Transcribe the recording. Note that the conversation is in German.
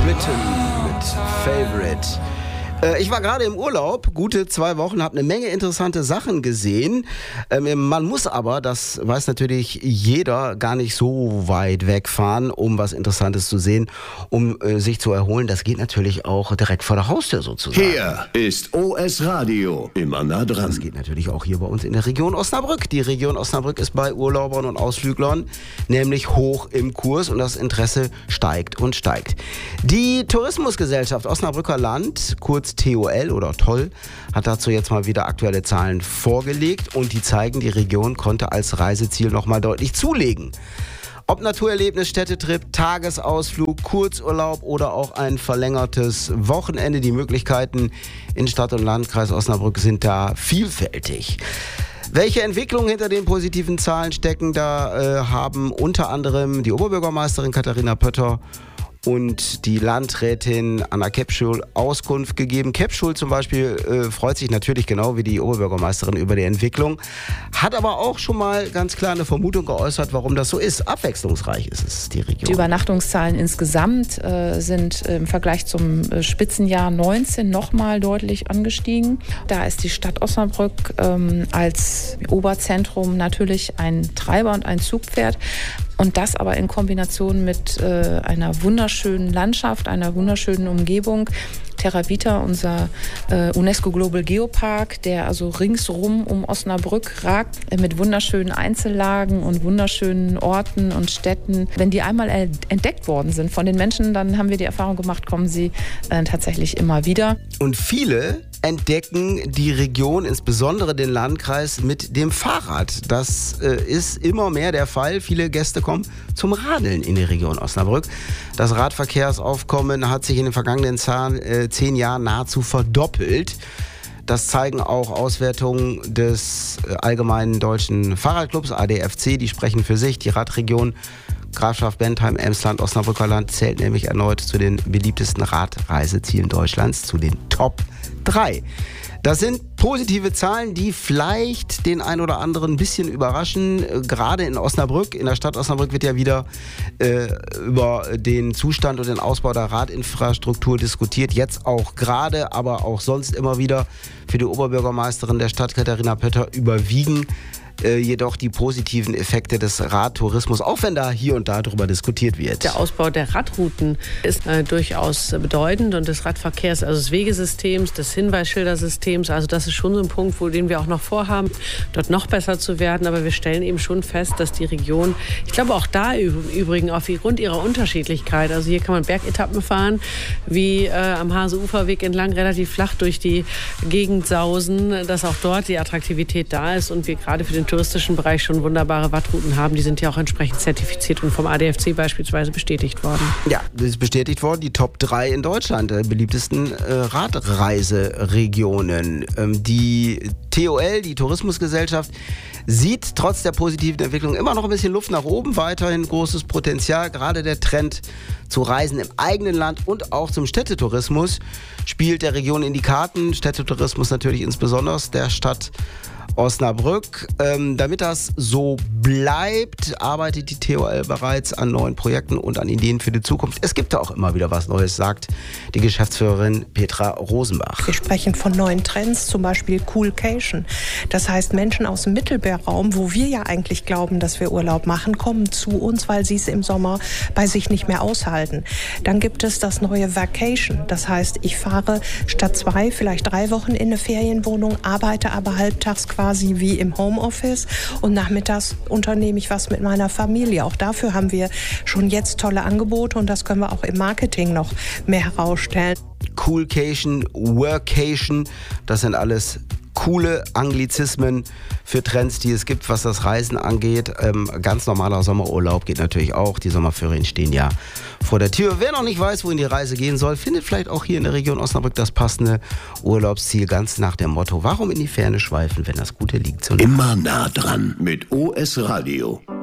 Britain mit Favorite. Ich war gerade im Urlaub, gute 2 Wochen, habe eine Menge interessante Sachen gesehen. Man muss aber, das weiß natürlich jeder, gar nicht so weit wegfahren, um was Interessantes zu sehen, um sich zu erholen. Das geht natürlich auch direkt vor der Haustür sozusagen. Hier ist OS Radio, immer nah dran. Das geht natürlich auch hier bei uns in der Region Osnabrück. Die Region Osnabrück ist bei Urlaubern und Ausflüglern nämlich hoch im Kurs und das Interesse steigt und steigt. Die Tourismusgesellschaft Osnabrücker Land, kurz TOL oder TOL, hat dazu jetzt mal wieder aktuelle Zahlen vorgelegt und die zeigen, die Region konnte als Reiseziel nochmal deutlich zulegen. Ob Naturerlebnis, Städtetrip, Tagesausflug, Kurzurlaub oder auch ein verlängertes Wochenende, die Möglichkeiten in Stadt und Landkreis Osnabrück sind da vielfältig. Welche Entwicklungen hinter den positiven Zahlen stecken, da haben unter anderem die Oberbürgermeisterin Katharina Pötter und die Landrätin Anna Kepschul Auskunft gegeben. Kepschul zum Beispiel freut sich natürlich genau wie die Oberbürgermeisterin über die Entwicklung, hat aber auch schon mal ganz klar eine Vermutung geäußert, warum das so ist. Abwechslungsreich ist es, die Region. Die Übernachtungszahlen insgesamt sind im Vergleich zum Spitzenjahr 19 nochmal deutlich angestiegen. Da ist die Stadt Osnabrück als Oberzentrum natürlich ein Treiber und ein Zugpferd. Und das aber in Kombination mit einer wunderschönen Landschaft, einer wunderschönen Umgebung. Terra Vita, unser UNESCO Global Geopark, der also ringsrum um Osnabrück ragt, mit wunderschönen Einzellagen und wunderschönen Orten und Städten. Wenn die einmal entdeckt worden sind von den Menschen, dann haben wir die Erfahrung gemacht, kommen sie tatsächlich immer wieder. Und viele entdecken die Region, insbesondere den Landkreis, mit dem Fahrrad. Das ist immer mehr der Fall. Viele Gäste kommen zum Radeln in die Region Osnabrück. Das Radverkehrsaufkommen hat sich in den vergangenen 10 Jahren nahezu verdoppelt. Das zeigen auch Auswertungen des Allgemeinen Deutschen Fahrradclubs, ADFC. Die sprechen für sich. Die Radregion Grafschaft Bentheim, Emsland, Osnabrücker Land zählt nämlich erneut zu den beliebtesten Radreisezielen Deutschlands, zu den Top 3. Das sind positive Zahlen, die vielleicht den einen oder anderen ein bisschen überraschen. Gerade in Osnabrück, in der Stadt Osnabrück wird ja wieder über den Zustand und den Ausbau der Radinfrastruktur diskutiert. Jetzt auch gerade, aber auch sonst immer wieder. Für die Oberbürgermeisterin der Stadt Katharina Pötter überwiegen jedoch die positiven Effekte des Radtourismus, auch wenn da hier und da darüber diskutiert wird. Der Ausbau der Radrouten ist durchaus bedeutend und des Radverkehrs, also des Wegesystems, des Hinweisschildersystems, also das ist schon so ein Punkt, den wir auch noch vorhaben, dort noch besser zu werden, aber wir stellen eben schon fest, dass die Region, ich glaube auch da übrigens aufgrund ihrer Unterschiedlichkeit, also hier kann man Bergetappen fahren, wie am Hase-Uferweg entlang relativ flach durch die Gegend sausen, dass auch dort die Attraktivität da ist und wir gerade für den touristischen Bereich schon wunderbare Radrouten haben. Die sind ja auch entsprechend zertifiziert und vom ADFC beispielsweise bestätigt worden. Ja, das ist bestätigt worden. Die Top 3 in Deutschland, der beliebtesten Radreiseregionen. Die TOL, die Tourismusgesellschaft, sieht trotz der positiven Entwicklung immer noch ein bisschen Luft nach oben. Weiterhin großes Potenzial. Gerade der Trend zu Reisen im eigenen Land und auch zum Städtetourismus spielt der Region in die Karten. Städtetourismus natürlich insbesondere der Stadt Osnabrück. Damit das so bleibt, arbeitet die TOL bereits an neuen Projekten und an Ideen für die Zukunft. Es gibt da auch immer wieder was Neues, sagt die Geschäftsführerin Petra Rosenbach. Wir sprechen von neuen Trends, zum Beispiel Coolcation. Das heißt, Menschen aus dem Mittelmeerraum, wo wir ja eigentlich glauben, dass wir Urlaub machen, kommen zu uns, weil sie es im Sommer bei sich nicht mehr aushalten. Dann gibt es das neue Vacation. Das heißt, ich fahre statt 2, vielleicht 3 Wochen in eine Ferienwohnung, arbeite aber halbtags quasi wie im Homeoffice und nachmittags unternehme ich was mit meiner Familie. Auch dafür haben wir schon jetzt tolle Angebote und das können wir auch im Marketing noch mehr herausstellen. Coolcation, Workation, das sind alles coole Anglizismen für Trends, die es gibt, was das Reisen angeht. Ganz normaler Sommerurlaub geht natürlich auch. Die Sommerferien stehen ja vor der Tür. Wer noch nicht weiß, wohin die Reise gehen soll, findet vielleicht auch hier in der Region Osnabrück das passende Urlaubsziel, ganz nach dem Motto: Warum in die Ferne schweifen, wenn das Gute liegt? Immer nah dran mit OS Radio.